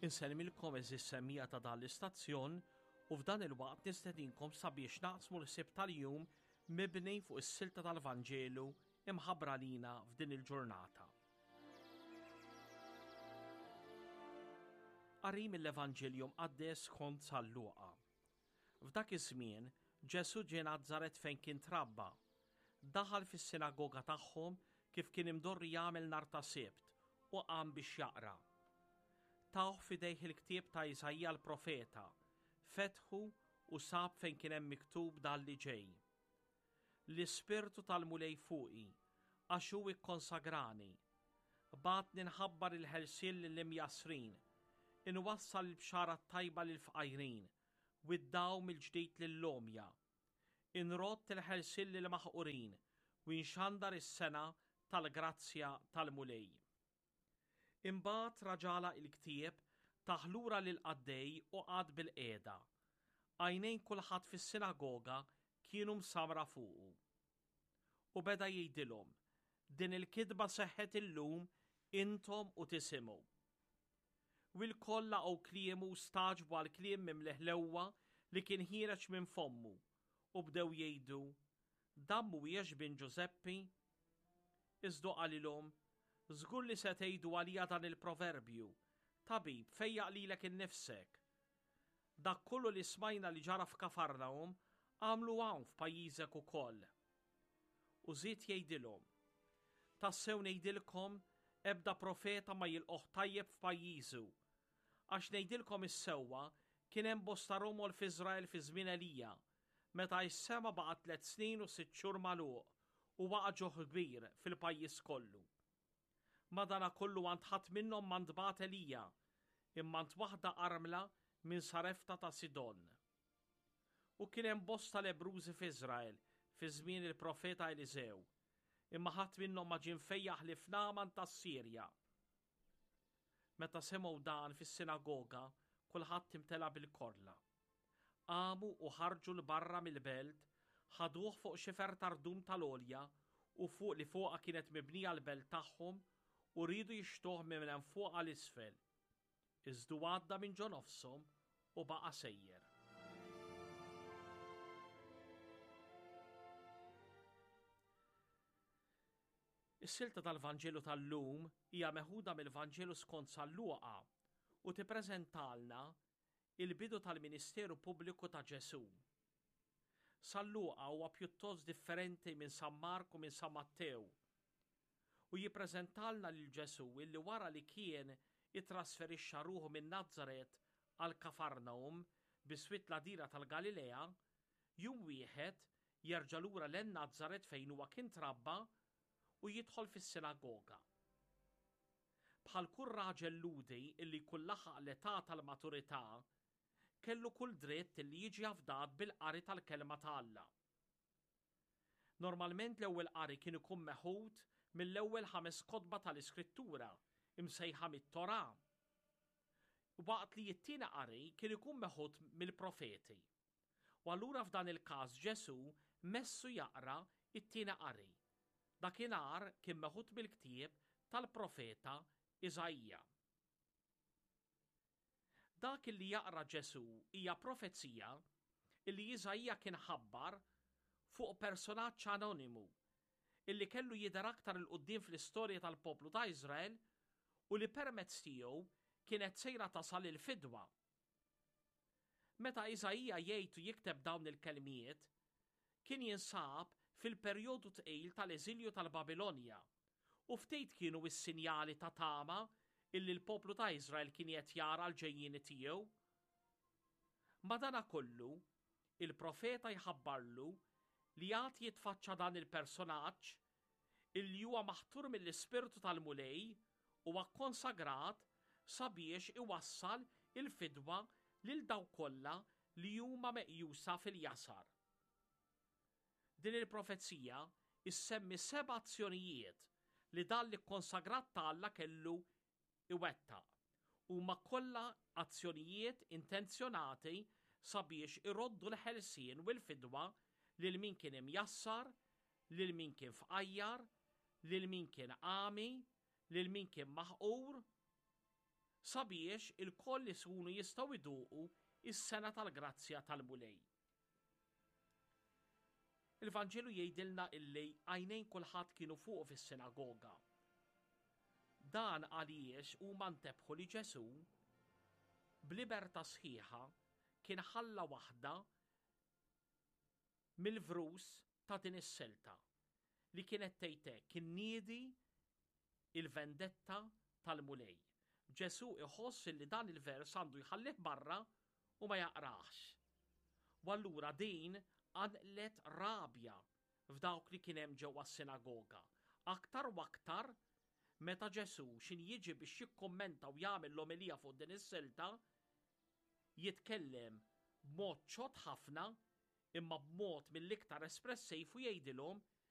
Insellmilkom eżis semmija ta' dan l-istazzjon u f'dan il-waqt nistedinkom sabiex naqsmu l-sib tal-jum mibni fuq is-silta tal-Vanġelu imħabbra lina f'din il-ġurnata. Qari mill-Evanġeljum qaddes skont San Luqa. F'dak iż-żmien Ġesu ġie Nażaret fejn kien trabba. Daħal fis-sinagoga tagħhom kif kien imdorri jagħmel nhar ta' Sibt u qam biex jaqra. Tawh f'idejh il-ktieb ta' Iżajja l-profeta, fetħu u sab fejn kien hemm miktub dan li ġej. L-Ispirtu tal-Mulej fuqi, għax hu ikkonsagrani. Bagħatni nħabbar il-ħelsien lill-imjasrin, inwassal il-bxara tajba lill-fqajrin, widdaw mill-ġdid lill-lomja. Inrott il-ħelsien lill-maħqurin u inxandar is-sena tal-grazzja tal-Mulej. Imbagħad raġala il-ktieb taħlura lil qaddej u qad bil-qiegħda. Għajnejn kulħadd fis-sinagoga kienu msamra fuqu. U beda jgħidilhom, din il-kidba seħħet illum intom u tisimgħu. U l-koll laqgħu kliemu staġbu għal kliem mimleħ l-ewwa li kien ħireġ minn fommu u bdew jgħidu, dan mhuwiex bin Ġuseppi? Iżdu qalilhom, żgur li se tgħidu għalija dan il-proverbju, tabib fejjaq lilek innifsek. Dak kollu li smajna li ġara f'Kafarnawm għamlu hawn f'pajjiżek ukoll. U żied jgħidilhom, tassew ngħidilkom ebda profeta ma jilqoħ tajjeb f'pajjiżu, għax ngħidilkom is-sewwa kien hemm bosta romol f'Iżrael fi żmien Elija, meta s-sema baqa' 3 snin u 6 xhur magħluq u waqa' ġuħ kbir fil-pajjiż kollu. Madana kollu għand ħadd minnhom mandbat Elija, immant waħda armla minn Sarefta ta' Sidon. U kien hemm bosta lebrużi f'Iżrael fi żmien il-profeta Eliżew, imma ħadd minnhom ma ġie mfejjaħ li f'Naaman tas-Sirja. Meta semgħu dan fis-sinagoga, kulħadd imtela bil-korla. Qamu u ħarġu l-barra mill-belt, ħaduh fuq xifer tardum tal-olja u fuq li fuqha kienet mibnija l-belt tagħhom u rridu jixtuh minn hemm fuq għal isfel. Iżdu għadda minn ġo nofshom u baqa' sejjer. Is-silta tal-Vanġelu tal-lum hija meħuda mill-Vanġelu skont San Luqa u tippreżentalna il-bidu tal-Ministeru Pubbliku ta' Ġesu. San Luqa huwa pjuttost differenti minn San Marku minn San Mattew u jippreżentalna lil Ġesu illi wara li kien jitrasferixxa ruħu minn Nażaret għal Kafarnawm biswiet l-għadira tal-Galilea, jum wieħed jerġa' lura lejn Nażaret fejn huwa kien trabba u jidħol fis-sinagoga. Bħal kull raġel ludi illi jkun laħaq l-età tal-maturità, kellu kull dritt illi jiġi avdat bil-qari tal-kelma ta' Alla. Normalment l-ewwel qari kien ikun meħud mill-ewwel 5 kotba tal-Iskrittura imsejħa mit-Torà. Waqt li t-tieni qari kien ikun meħud mill-profeti. U allura f'dan il-każ Ġesu messu jaqra t-tieni qari. Dakinhar kien meħud bil-ktieb tal-profeta Iżajja. Dak li jaqra Ġesu hija profezija illi Iżajja kien ħabbar fuq personaġġ anonimu illi kellu jidher aktar il-qudiem fl-istorja tal-poplu ta' Iżrael u li permezz tiegħu kienet sejra tasal il-fidwa. Meta Iżajja jgħid u jikteb dawn il-kelmiet, kien jinsab fil-perjodu tqil tal-eżilju tal-Babilonja u ftit kienu s-sinjali ta' tama illi l-poplu ta' Iżrael kien qed jara l-ġejjieni tiegħu. Madankollu, il-profeta jħabbarlu li għad jitfaċċa dan il-personaġġ illi huwa maħtur mill-Ispirtu tal-Mulej huwa konsagrat sabiex iwassal il-fidwa lil dawk kollha li huma meqjusa fil-jasar. Din il-profezija issemmi 7 azzjonijiet li dan li konsagrat ta' Alla kellu iwettaq huma kollha azzjonijiet intenzjonati sabiex iroddu l-ħelsien u l-fidwa lil min kien imjassar, lil min kien fqajjar, lil min kien qami, lil min kien maħqur, sabiex il-koll isunu jistgħu jduqu is-sena tal-grazzja tal-mulej. Il-Vanġelu jgħidilna illi għajnejn kulħadd kienu fuq fis-sinagoga. Dan għaliex huma ntebħu li Ġesu b'libertà sħiħa kien ħalla waħda mill-vrus ta' din is-selta li kienet tgħid inniedi il-vendetta tal-mulej. Ġesu iħoss li dan il-vers għandu jħallih barra u ma jaqraħx. U allura din għanqlet rabja f'dawk li kien hemm ġewwa s-sinagoga. Aktar u aktar meta Ġesu xin jiġi biex jikkommenta u jagħmel l-omelija fuq din is-selta, jitkellem b'mod ċod ħafna imma b'mod mill-iktar espressiv u jgħidilhom